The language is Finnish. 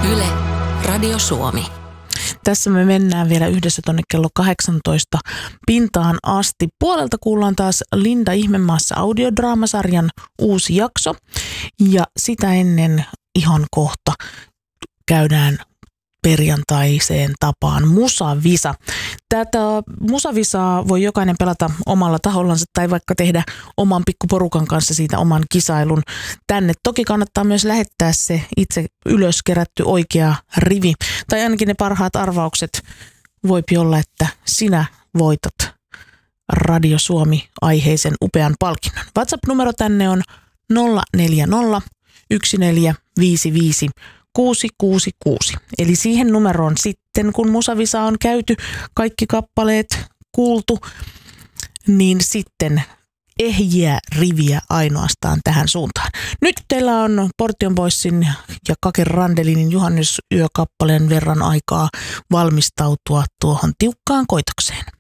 Yle, Radio Suomi. Tässä me mennään vielä yhdessä tonne kello 18 pintaan asti. Puolelta kuullaan taas Linda Ihmemaassa audiodraamasarjan uusi jakso. Ja sitä ennen ihan kohta käydään perjantaiseen tapaan Musavisa. Tätä Musavisaa voi jokainen pelata omalla tahollansa tai vaikka tehdä oman pikkuporukan kanssa siitä oman kisailun tänne. Toki kannattaa myös lähettää se itse ylös kerätty oikea rivi. Tai ainakin ne parhaat arvaukset. Voipi olla, että sinä voitat Radio Suomi-aiheisen upean palkinnon. WhatsApp-numero tänne on 040 1455 666. Eli siihen numeroon sitten, kun Musavisa on käyty, kaikki kappaleet kuultu, niin sitten ehjiä riviä ainoastaan tähän suuntaan. Nyt teillä on Portion Boysin ja Kake Randelinin Juhannesyökappaleen verran aikaa valmistautua tuohon tiukkaan koitokseen.